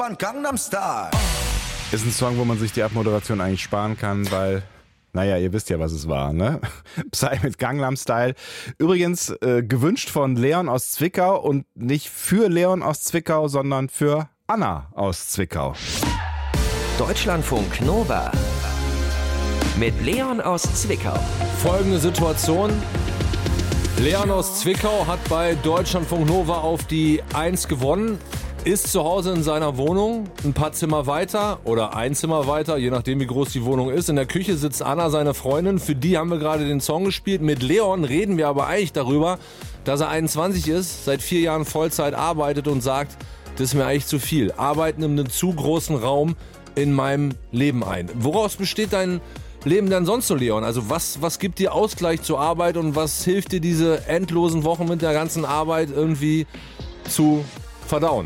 Gangnam Style. Ist ein Song, wo man sich die Abmoderation eigentlich sparen kann, weil, naja, ihr wisst ja, was es war, ne? Psy mit Gangnam Style. Übrigens gewünscht von Leon aus Zwickau und nicht für Leon aus Zwickau, sondern für Anna aus Zwickau. Deutschlandfunk Nova mit Leon aus Zwickau. Folgende Situation. Leon aus Zwickau hat bei Deutschlandfunk Nova auf die 1 gewonnen, ist zu Hause in seiner Wohnung, ein paar Zimmer weiter oder ein Zimmer weiter, je nachdem wie groß die Wohnung ist. In der Küche sitzt Anna, seine Freundin, für die haben wir gerade den Song gespielt. Mit Leon reden wir aber eigentlich darüber, dass er 21 ist, seit 4 Jahren Vollzeit arbeitet und sagt, das ist mir eigentlich zu viel. Arbeit nimmt einen zu großen Raum in meinem Leben ein. Woraus besteht dein Leben denn sonst so, Leon? Also was gibt dir Ausgleich zur Arbeit und was hilft dir, diese endlosen Wochen mit der ganzen Arbeit irgendwie zu verdauen?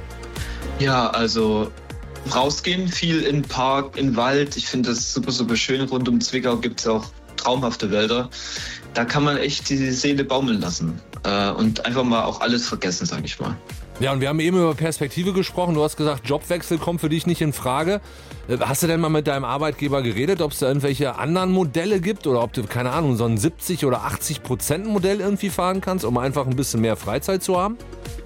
Ja, also rausgehen, viel in den Park, in den Wald. Ich finde das super, super schön. Rund um Zwickau gibt es auch traumhafte Wälder. Da kann man echt die Seele baumeln lassen und einfach mal auch alles vergessen, sage ich mal. Ja, und wir haben eben über Perspektive gesprochen. Du hast gesagt, Jobwechsel kommt für dich nicht in Frage. Hast du denn mal mit deinem Arbeitgeber geredet, ob es da irgendwelche anderen Modelle gibt oder ob du, keine Ahnung, so ein 70 oder 80% Modell irgendwie fahren kannst, um einfach ein bisschen mehr Freizeit zu haben?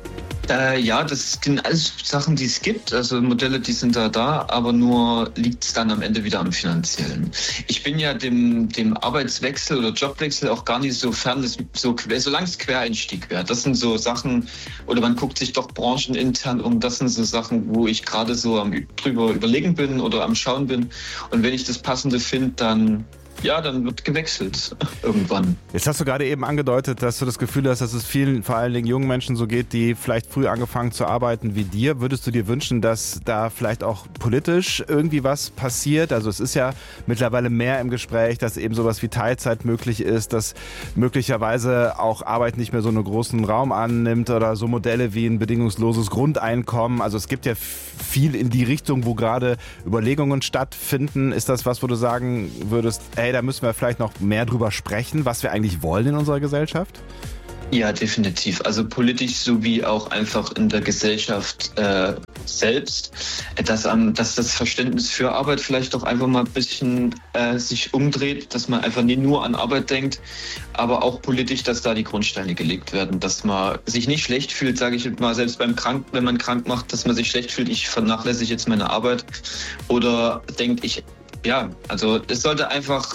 Ja, das sind alles Sachen, die es gibt. Also Modelle, die sind da, aber nur liegt es dann am Ende wieder am Finanziellen. Ich bin ja dem Arbeitswechsel oder Jobwechsel auch gar nicht so fern, solange es Quereinstieg wäre. Das sind so Sachen, oder man guckt sich doch branchenintern um, das sind so Sachen, wo ich gerade so drüber überlegen bin oder am Schauen bin. Und wenn ich das Passende finde, dann wird gewechselt irgendwann. Jetzt hast du gerade eben angedeutet, dass du das Gefühl hast, dass es vielen, vor allen Dingen jungen Menschen so geht, die vielleicht früh angefangen zu arbeiten wie dir. Würdest du dir wünschen, dass da vielleicht auch politisch irgendwie was passiert? Also es ist ja mittlerweile mehr im Gespräch, dass eben sowas wie Teilzeit möglich ist, dass möglicherweise auch Arbeit nicht mehr so einen großen Raum annimmt oder so Modelle wie ein bedingungsloses Grundeinkommen. Also es gibt ja viel in die Richtung, wo gerade Überlegungen stattfinden. Ist das was, wo du sagen würdest, da müssen wir vielleicht noch mehr drüber sprechen, was wir eigentlich wollen in unserer Gesellschaft? Ja, definitiv. Also politisch sowie auch einfach in der Gesellschaft selbst, dass das Verständnis für Arbeit vielleicht doch einfach mal ein bisschen sich umdreht, dass man einfach nicht nur an Arbeit denkt, aber auch politisch, dass da die Grundsteine gelegt werden, dass man sich nicht schlecht fühlt, sage ich mal, selbst wenn man krank macht, dass man sich schlecht fühlt, ich vernachlässige jetzt meine Arbeit oder denkt, also es sollte einfach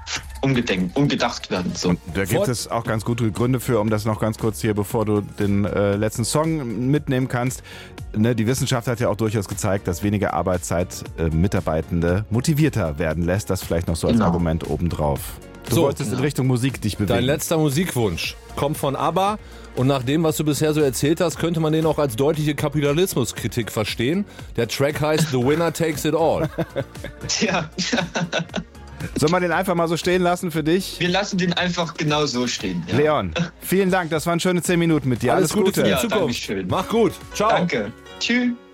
umgedacht werden. So. Und da gibt es auch ganz gute Gründe für, um das noch ganz kurz hier, bevor du den letzten Song mitnehmen kannst. Ne, die Wissenschaft hat ja auch durchaus gezeigt, dass weniger Arbeitszeit Mitarbeitende motivierter werden lässt. Das vielleicht noch so als Argument obendrauf. Du wolltest in Richtung Musik dich bewegen. Dein letzter Musikwunsch kommt von ABBA und nach dem, was du bisher so erzählt hast, könnte man den auch als deutliche Kapitalismuskritik verstehen. Der Track heißt The Winner Takes It All. Tja. Soll man den einfach mal so stehen lassen für dich? Wir lassen den einfach genau so stehen. Ja. Leon, vielen Dank, das waren schöne 10 Minuten mit dir. Alles Gute für die Zukunft. Dankeschön. Mach gut. Ciao. Danke. Tschüss.